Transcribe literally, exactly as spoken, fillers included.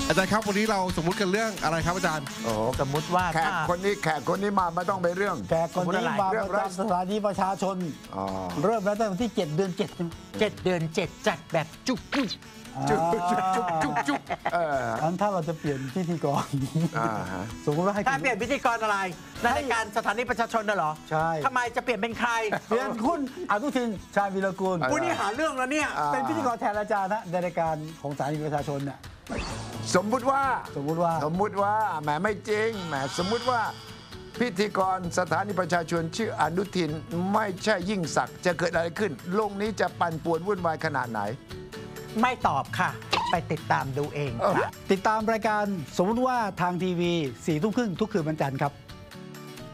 อาจารย์ครับวันนี้เราสมมุติกันเรื่องอะไรครับอาจารย์โอ้สมมุติว่าแขกคนนี้แขกคนนี้มาไม่ต้องไปเรื่องแขกคนนี้มาเรื่ปองระจำสถานีประชาชนอ๋อเริ่มแล้วตั้งแต่ที่เจ็ดเดือนเจ็ดเจ็ดเดือนเจ็ดจัดแบบจุกจุกจุกจุกจุกจุกจุกเอออันถ้าเราจะเปลี่ยนพิธีกรอ่าฮะสมมติว่าให้ถ้าเปลี่ยนพิธีกรอะไรในรายการสถานีประชาชนน่ะเหรอใช่ทำไมจะเปลี่ยนเป็นใครเปลี่ยนคุณอนุทินชาญวีรกูลกูนี่หาเรื่องแล้วเนี่ยอ่าเป็นพิธีกรแทนอาจารย์นะในรายการของสถานีประชาชนเนี่ยสมมุติว่าสมมุติว่าสมมุติว่าแหมไม่จริงแหมสมมุติว่า พิธีกรสถานีประชาชนชื่ออนุทินไม่ใช่ยิ่งศักดิ์จะเกิดอะไรขึ้นโลกนี้จะปั่นป่วนวุ่นวายขนาดไหนไม่ตอบค่ะ ไปติดตามดูเองค่ะติดตามรายการสมมติว่าทางทีวีสี่ทุ่มครึ่งทุกคืนวันจันทร์ครับ